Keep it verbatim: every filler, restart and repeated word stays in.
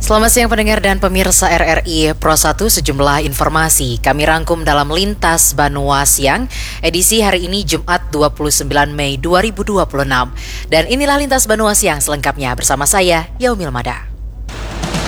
Selamat siang pendengar dan pemirsa R R I Pro satu, sejumlah informasi kami rangkum dalam Lintas Banua Siang, edisi hari ini Jumat dua puluh sembilan Mei dua ribu dua puluh enam. Dan inilah Lintas Banua Siang selengkapnya bersama saya, Yaumil Mada.